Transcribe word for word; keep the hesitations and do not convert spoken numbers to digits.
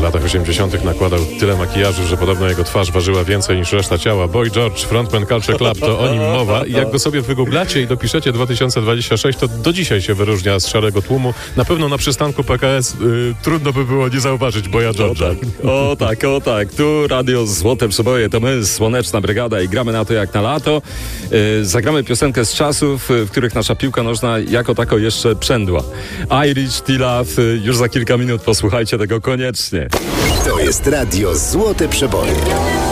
latach osiemdziesiątych nakładał tyle makijażu, że podobno jego twarz ważyła więcej niż reszta ciała. Boy George, frontman Culture Club, to o nim mowa. I jak go sobie wygooglacie i dopiszecie dwa tysiące dwudziesty szósty, to do dzisiaj się wyróżnia z szarego tłumu. Na pewno na przystanku P K S yy, trudno by było nie zauważyć Boya George'a. O tak, o tak. Tu Radio Złote Przeboje, to my, Słoneczna Brygada i gramy na to jak na lato. Yy, zagramy piosenkę z czasów, w których nasza piłka nożna jako tako jeszcze przędła. Irish T-Love, yy, już za kilka minut posłuchajcie tego koniecznie. To jest Radio Złote Przeboje.